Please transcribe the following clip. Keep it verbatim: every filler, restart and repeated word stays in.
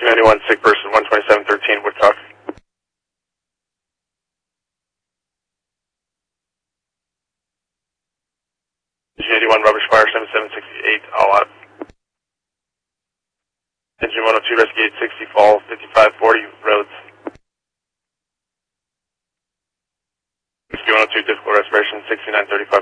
ninety-one, sick person, one twenty-seven thirteen, Woodcock. Engine eighty-one, rubber fire, seven seven six eight, all out. Engine one oh two, rescue eight sixty, fall, fifty-five forty, roads. Rescue one oh two, difficult respiration, sixty-nine thirty-five.